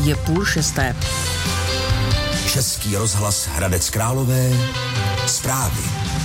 Je 5:30. Český rozhlas Hradec Králové. Zprávy.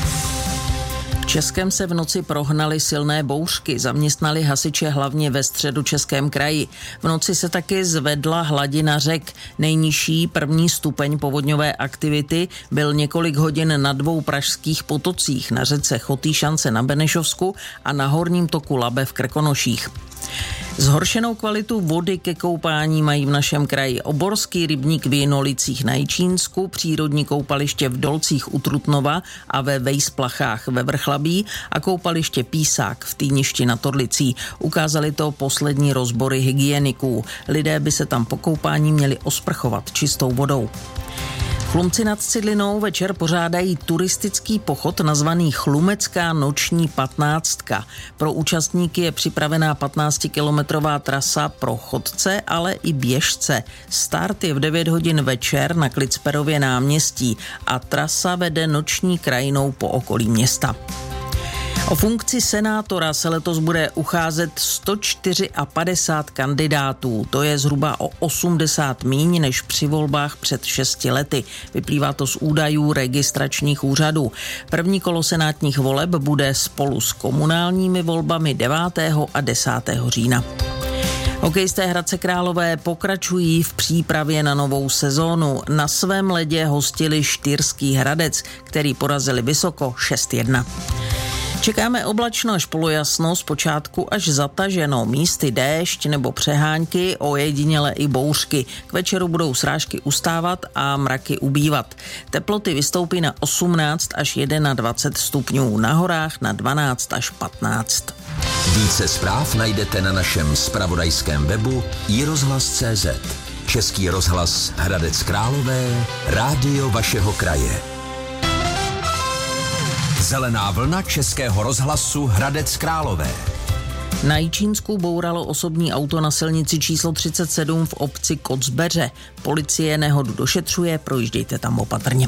V Českém se v noci prohnaly silné bouřky, zaměstnali hasiče hlavně ve Středočeském kraji. V noci se taky zvedla hladina řek. Nejnižší první stupeň povodňové aktivity byl několik hodin na 2 pražských potocích, na řece Chotýšance na Benešovsku a na horním toku Labe v Krkonoších. Zhoršenou kvalitu vody ke koupání mají v našem kraji Oborský rybník v Jinolicích na Jičínsku, přírodní koupaliště v Dolcích u Trutnova a ve Vejsplachách ve Vrchlabí a koupaliště Písák v Týništi nad Orlicí. Ukázali to poslední rozbory hygieniků. Lidé by se tam po koupání měli osprchovat čistou vodou. Chlumci nad Cidlinou večer pořádají turistický pochod nazvaný Chlumecká noční 15. Pro účastníky je připravená 15-kilometrová trasa pro chodce, ale i běžce. Start je v 9 hodin večer na Klicperově náměstí a trasa vede noční krajinou po okolí města. O funkci senátora se letos bude ucházet 154 kandidátů. To je zhruba o 80 míň než při volbách před 6 lety. Vyplývá to z údajů registračních úřadů. První kolo senátních voleb bude spolu s komunálními volbami 9. a 10. října. Hokejisté Hradce Králové pokračují v přípravě na novou sezónu. Na svém ledě hostili Štýrský Hradec, který porazili Vysoko 6-1. Čekáme oblačno až polojasno, zpočátku až zataženo, místy déšť nebo přehánky, ojediněle i bouřky. K večeru budou srážky ustávat a mraky ubývat. Teploty vystoupí na 18 až 21 stupňů, na horách na 12 až 15. Více zpráv najdete na našem zpravodajském webu iRozhlas.cz. Český rozhlas Hradec Králové, rádio vašeho kraje. Zelená vlna Českého rozhlasu Hradec Králové. Na Jičínsku bouralo osobní auto na silnici číslo 37 v obci Kocbeře. Policie nehodu došetřuje, projíždějte tam opatrně.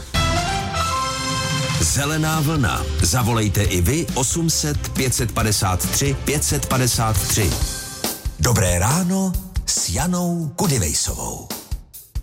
Zelená vlna. Zavolejte i vy 800 553 553. Dobré ráno s Janou Kudivejsovou.